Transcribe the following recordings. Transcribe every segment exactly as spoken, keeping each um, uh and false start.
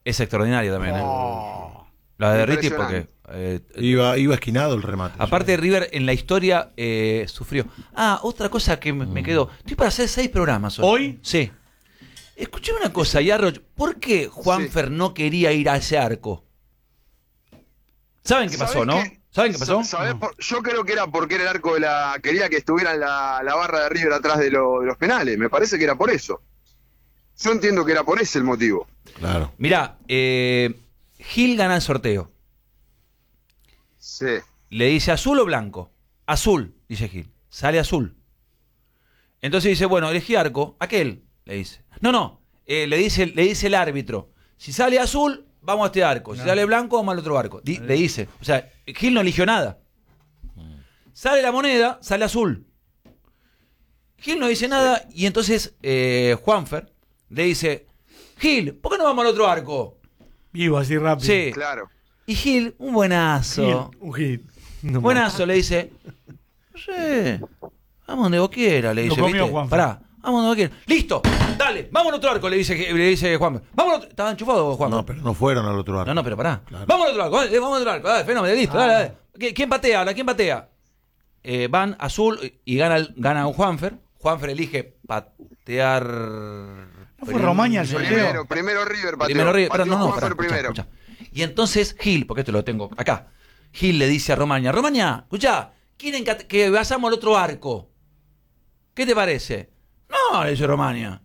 Es extraordinaria también, ¿eh? Oh. La de Derriti porque... Eh, iba, iba esquinado el remate. Aparte de River, en la historia eh, sufrió. Ah, otra cosa que me, me quedó. Estoy para hacer seis programas hoy. ¿Hoy? Sí. Escuchame una cosa, Yarro. ¿Por qué Juanfer sí. no quería ir a ese arco? ¿Saben qué pasó, no? Qué? ¿Saben qué pasó? ¿Sabés No. por, yo creo que era porque era el arco de la... Quería que estuviera en la, la barra de River atrás de, lo, de los penales. Me parece que era por eso. Yo entiendo que era por ese el motivo. Claro. Mirá, eh, Gil gana el sorteo. Sí. Le dice azul o blanco. Azul, dice Gil. Sale azul. Entonces dice, bueno, elegí arco. Aquel, le dice. No, no. Eh, le, dice, le dice el árbitro. Si sale azul, vamos a este arco. Si no. sale blanco, vamos al otro arco. Di, le dice. O sea, Gil no eligió nada. Sale la moneda, sale azul. Gil no dice nada y entonces eh, Juanfer le dice, Gil, ¿por qué no vamos al otro arco? Vivo así rápido. Sí. Claro. Y Gil, un buenazo. Gil, un hit. No buenazo, le dice, no sé, vamos donde vos quieras, le dice, Lo comió ¿viste? Juanfer. Pará, vamos donde vos quieras. Listo, dale, vamos al otro arco, le dice, le dice Juanfer. Vamos al otro... ¿Estaba enchufado Juanfer? No, pero no fueron al otro arco. No, no, pero pará. Claro. Vamos al otro arco, dale, vamos al otro arco, dale, fenómeno, listo, Ah. dale, dale. ¿Quién patea ahora? ¿Quién patea? Eh, van azul y gana, el- gana Juanfer. Juanfer elige patear... ¿No fue Romaña el sorteo? Primero, primero River pateó. Primero River, Pateó pero no, no, Juanfer pará, escuchá, primero. escuchá. Y entonces Gil, porque esto lo tengo acá, Gil le dice a Romaña, Romaña, escuchá, quieren que, que vayamos al otro arco. ¿Qué te parece? No, le dice Romaña.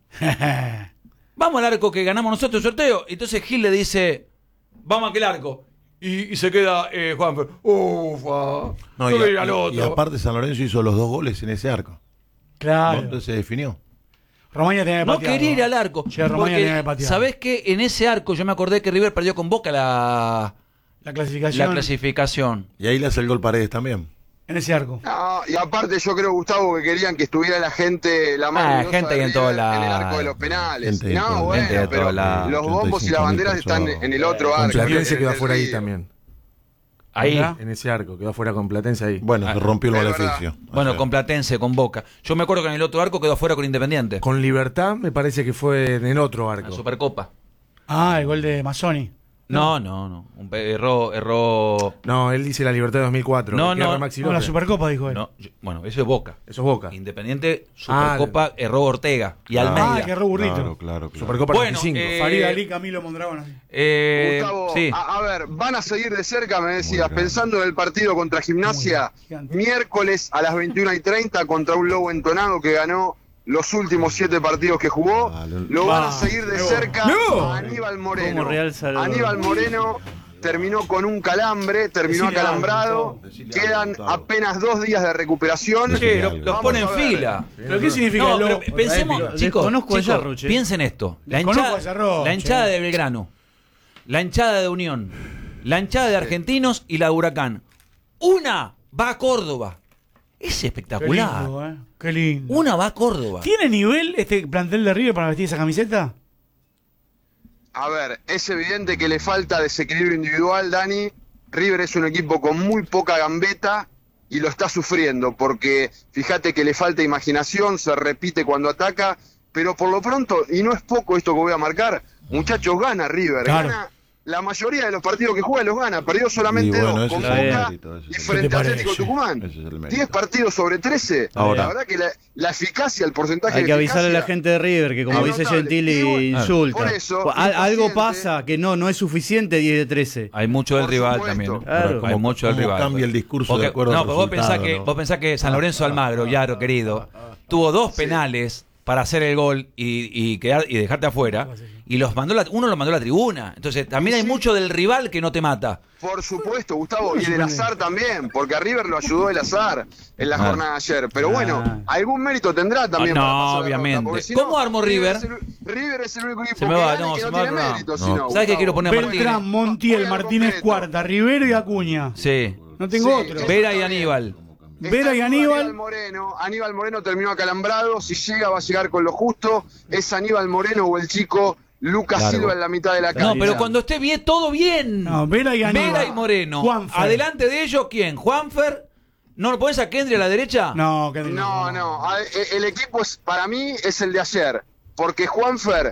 Vamos al arco que ganamos nosotros el sorteo. Entonces Gil le dice, vamos a aquel arco. Y, y se queda eh, Juanfer, ufa, No, yo y, voy a ir al y- otro. y aparte San Lorenzo hizo los dos goles en ese arco. Claro. Entonces se definió. Romaña tenía que No patear. quería ir al arco. Che, Romaña tenía que Porque, patear. ¿sabés qué? En ese arco yo me acordé que River perdió con Boca la, La clasificación. la clasificación. Y ahí le hace el gol Paredes también. En ese arco. No, y aparte yo creo, Gustavo, que querían que estuviera la gente, la más Ah, ruidosa gente de en River todos en el lados. arco de los penales. Gente de no, todos- bueno, gente de pero todos lados. los bombos y las banderas están en el otro arco. Platense en quedó el afuera ahí río. también. Ahí. ¿Verdad? En ese arco, quedó afuera con Platense ahí. Bueno, Ah, se rompió el es maleficio. Bueno, O sea, con Platense, con Boca. Yo me acuerdo que en el otro arco quedó afuera con Independiente. Con Libertad me parece que fue en el otro La arco. Supercopa. Ah, el gol de Mazzoni. No, no, no. Un pe- erró, erró. No, él dice la Libertad de dos mil cuatro. No, que erra no. Maxi No, la López. Supercopa, dijo él. No, yo- bueno, eso es Boca. Eso es Boca. Independiente, Supercopa, erró Ortega y Claro. Almeida. Ah, que erró Burrito. Claro, claro, claro. Supercopa Bueno, noventa y cinco. eh, Farid Ali, Camilo Mondragón. así. Eh, Gustavo, sí. a, a ver, van a seguir de cerca, me decías, grande. pensando en el partido contra Gimnasia, Muy gigante. miércoles a las veintiuna y treinta contra un Lobo entonado que ganó los últimos siete partidos que jugó. Ah, lo- Lo van a Va. seguir de No. cerca No. a Aníbal Moreno. Como Real Salvador. Aníbal Moreno terminó con un calambre, terminó Decile acalambrado. algo, Decile Quedan algo, Gustavo. apenas dos días de recuperación. Che, lo- Vamos los a pone en ver. fila. ¿Pero qué significa No, el pero lobo? pensemos, Épico. chicos, Desconozco a chicos, Yarro, che. piensen esto. La Desconozco hinchada, a Yarro, la hinchada che. de Belgrano, la hinchada de Unión, la hinchada de Argentinos y la de Huracán. Una va a Córdoba. Es Qué espectacular. lindo, eh. Qué lindo. Una va a Córdoba. ¿Tiene nivel este plantel de River para vestir esa camiseta? A ver, es evidente que le falta desequilibrio individual, Dani. River es un equipo con muy poca gambeta y lo está sufriendo porque fíjate que le falta imaginación, se repite cuando ataca, pero por lo pronto, y no es poco esto que voy a marcar, muchachos, gana River. Claro. Gana la mayoría de los partidos que juega los gana, perdió solamente Y bueno, dos ese con es el Boca mérito, ese y es el frente mérito. a ¿Qué te Atlético parece? Tucumán. Ese es el mérito. diez partidos sobre trece. Ahora. La verdad que la, la eficacia, el porcentaje Hay de que avisarle a la eficacia- gente de River que, como Es dice notable. Gentili, Y bueno, insulta. por eso, Al- algo impaciente. pasa que no, no es suficiente diez de trece. Hay mucho del Por rival supuesto. también. ¿no? Claro. Hay mucho del ¿Cómo rival. cambia el discurso Porque- de acuerdo No, al pero vos pensás, resultado, que, no? vos pensás que San Lorenzo Almagro, Yaro querido, tuvo dos penales para hacer el gol y, y quedar y dejarte afuera y los mandó la, uno lo mandó a la tribuna. Entonces también hay mucho del rival que no te mata. Por supuesto, Gustavo, y del azar también, porque a River lo ayudó el azar en la Ah. jornada de ayer. Pero bueno, Ah. algún mérito tendrá también. Ah, no, para pasar la ronda, obviamente. porque si ¿Cómo armó River? Es el, River es el único equipo Se me que va, gana y no, que se no me va tiene el mérito. programa. si no, ¿Sabes qué Gustavo? quiero poner a Martínez? Beltrán, Montiel, Juega Martínez completo. Cuarta, Rivero y Acuña. Sí. No tengo Sí, otro. eso Vera y está bien. Aníbal. Vera y Está Aníbal. Aníbal Moreno. Aníbal Moreno terminó acalambrado. Si llega, va a llegar con lo justo. Es Aníbal Moreno o el chico Lucas Claro. Silva en la mitad de la cancha. No, pero cuando esté bien, todo bien. No, Vera y Aníbal. Vera y Moreno. Juanfer. Adelante de ellos, ¿quién? ¿Juanfer? ¿No lo pones a Kendry a la derecha? No, que No, no. a- e- El equipo es, para mí es el de ayer. Porque Juanfer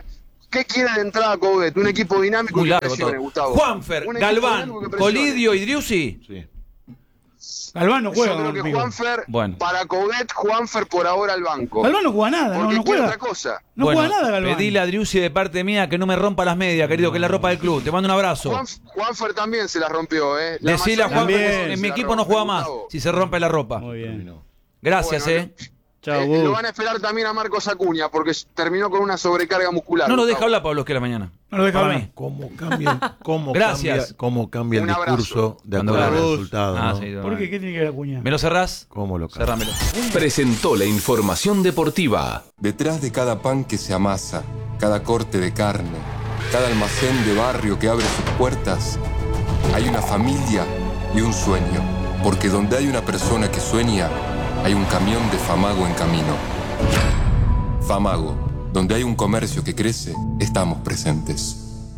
¿Qué quiere de entrada Coudet? Un equipo dinámico Muy que largo presione, todo. Gustavo. Juanfer, Un equipo Galván, dinámico que presione. Colidio y Driussi. Sí. Galván no juega. Yo creo que amigo. Juanfer, Bueno. para Coudet, Juanfer por ahora al banco. Galván no juega nada, no, Porque no quiere juega. otra cosa. No bueno, juega nada, Galván. pedile a Driussi de parte mía que no me rompa las medias, querido, que es la ropa del club. Te mando un abrazo. Juan, Juanfer también se la rompió, ¿eh? La Decile a mayoría Juanfer de que veces en se mi la equipo rompe, no juega más Gustavo. si se rompe la ropa. Muy bien. Terminó. Gracias, Bueno, eh. Chao, Eh, Gus. lo van a esperar también a Marcos Acuña porque terminó con una sobrecarga muscular. No lo Gustavo. deja hablar Pablo que la mañana. No lo deja Para hablar. mí. ¿Cómo cambia, cómo Gracias. cambia, cómo cambia el Un abrazo. discurso de Cuando acuerdo al hablamos. resultado? Ah, ¿no? sí, ¿Por qué? ¿Qué tiene que ver Acuña? ¿Me lo cerrás? ¿Cómo lo cambia? Cerrámelo. Presentó la información deportiva. Detrás de cada pan que se amasa, cada corte de carne, cada almacén de barrio que abre sus puertas, hay una familia y un sueño. Porque donde hay una persona que sueña, hay un camión de Famago en camino. Famago, donde hay un comercio que crece, estamos presentes.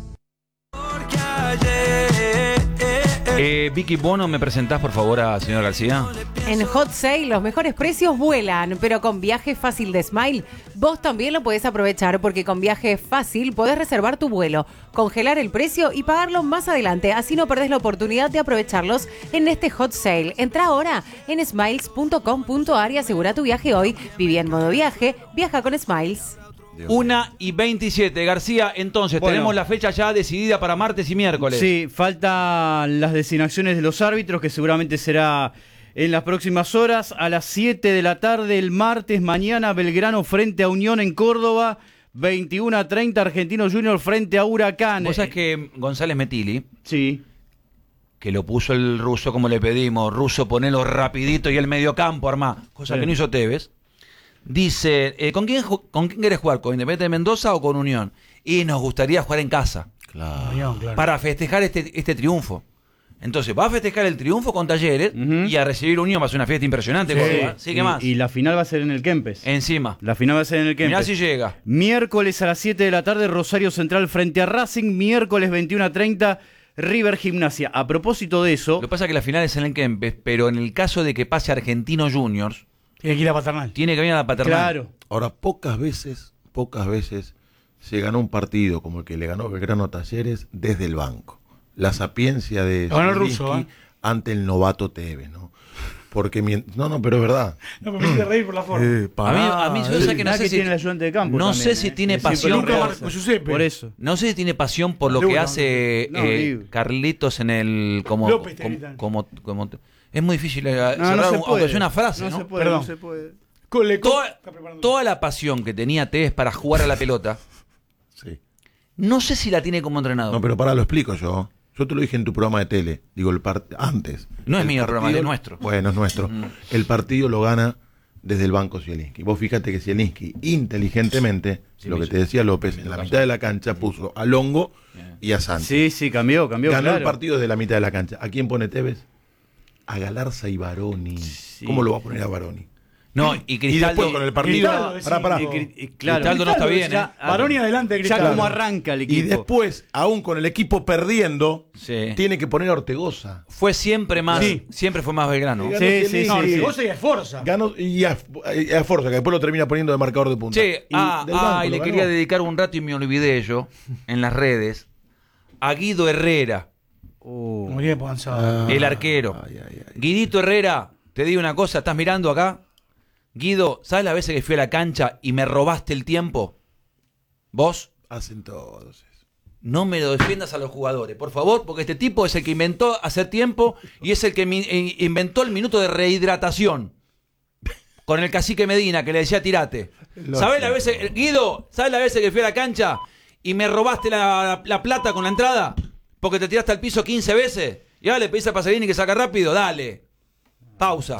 Eh, Vicky Bono, ¿me presentás por favor a señor García? En Hot Sale los mejores precios vuelan, pero con Viaje Fácil de Smile vos también lo podés aprovechar porque con Viaje Fácil podés reservar tu vuelo, congelar el precio y pagarlo más adelante, así no perdés la oportunidad de aprovecharlos en este Hot Sale. Entra ahora en smiles punto com punto ar y asegura tu viaje hoy. Viví en modo viaje, viaja con Smiles. Una y veintisiete. García, entonces, Bueno. tenemos la fecha ya decidida para martes y miércoles. Sí, faltan las designaciones de los árbitros, que seguramente será en las próximas horas. A las siete de la tarde, el martes, mañana, Belgrano frente a Unión en Córdoba. veintiuno a treinta, Argentino Junior frente a Huracán. Vos sabés que González Metili, Sí. que lo puso el ruso como le pedimos, ruso ponelo rapidito y el mediocampo armá, cosa Sí. que no hizo Tevez, dice, eh, ¿con quién ju- con quién querés jugar? ¿Con Independiente de Mendoza o con Unión? Y nos gustaría jugar en casa, Claro. Unión, claro. para festejar este, este triunfo. Entonces, va a festejar el triunfo con Talleres Ujú. y a recibir Unión, va a ser una fiesta impresionante. Sí. Córdoba. Sí, ¿qué y, más? y la final va a ser en el Kempes. Encima. La final va a ser en el Mirá Kempes. si llega. Miércoles a las siete de la tarde, Rosario Central frente a Racing. Miércoles veintiuno a treinta, River Gimnasia. A propósito de eso, Lo que pasa es que la final es en el Kempes, pero en el caso de que pase Argentino Juniors, Tiene que ir a Paternal. tiene que venir a la paternal. claro, Ahora, pocas veces, pocas veces se ganó un partido como el que le ganó Belgrano a Talleres desde el banco. La sapiencia de Lo ganó el Zielinski ruso, ¿eh? ante el novato Tevez, ¿no? Porque mien- no, no, pero es verdad. No, me hiciste reír por la forma. Eh, A mí, a mí yo sé que no Mirá sé que si tiene el ayudante de campo no también, sé si ¿eh? tiene Que siempre pasión lo Nunca realza. Marco Giuseppe. Por eso. no sé si tiene pasión por lo Luna. que hace No, eh, libre. Carlitos en el como López te como, gritan. como, como- es muy difícil eh, No, cerrar no se un- puede. aunque sea una frase, no, ¿no? se puede, Perdón. no se puede. Con- le- Toda, está preparando- toda la pasión que tenía Tevez para jugar a la pelota, Sí. no sé si la tiene como entrenador. No, pero para, lo explico yo. Yo te lo dije en tu programa de tele, digo, el part- antes. No es El mío el programa, partido- es nuestro. Bueno, es nuestro. El partido lo gana desde el banco Zielinski. Vos fíjate que Zielinski, inteligentemente, Sí, lo me que hizo- te decía López, me en la hizo mitad de la cancha puso a Longo y a Santos. Sí, sí, cambió, cambió. Ganó claro. el partido desde la mitad de la cancha. ¿A quién pone Tevez? A Galarza y Baroni. ¿Cómo lo va a poner a Baroni? No, y Y Cristaldo después con el partido. Cristaldo, Pará, pará. Y cri- y claro, Cristaldo no está bien, ya- ¿eh? Baroni adelante de Ya Cristaldo. como arranca el Y equipo. después, aún con el equipo perdiendo, Sí. tiene que poner a Ortegoza. fue siempre más, Sí. siempre fue más Belgrano. Ganó Sí, sí, Zielinski. No, sí, sí. Ortigosa y Esforza. Ganó y a, y a Forza, que después lo termina poniendo de marcador de punta. Che, Y ah, del banco ah, y lo le ganó. quería dedicar un rato y me olvidé yo, en las redes, a Guido Herrera, Uh, Muy bien, avanzado. Ah, el arquero. ay, ay, ay. Guidito Herrera, te digo una cosa, ¿estás mirando acá? Guido, ¿sabes las veces que fui a la cancha y me robaste el tiempo? ¿Vos? Hacen todos eso. No me lo defiendas a los jugadores, por favor, porque este tipo es el que inventó hacer tiempo y es el que mi- eh, inventó el minuto de rehidratación. Con el cacique Medina, que le decía tirate. Lógico. ¿Sabes las veces, Guido, ¿sabes las veces que fui a la cancha y me robaste la, la- la plata con la entrada? Porque te tiraste al piso quince veces. Y ahora le pedís a Pasarini que saca rápido, dale. Pausa.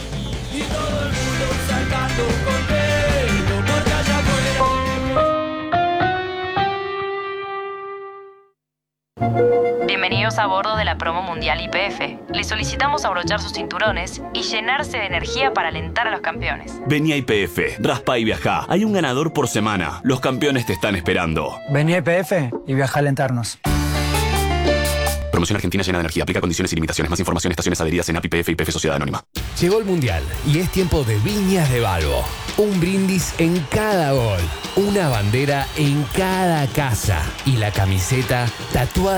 Bienvenidos a bordo de la promo mundial Y P F. Les solicitamos abrochar sus cinturones y llenarse de energía para alentar a los campeones. Vení a Y P F, raspa y viajá. Hay un ganador por semana. Los campeones te están esperando. Vení a Y P F y viaja a alentarnos. Promoción argentina llena de energía. Aplica condiciones y limitaciones. Más información en estaciones adheridas en A P I P F y P F Sociedad Anónima. Llegó el Mundial y es tiempo de Viñas de Balbo. Un brindis en cada gol, una bandera en cada casa y la camiseta tatuada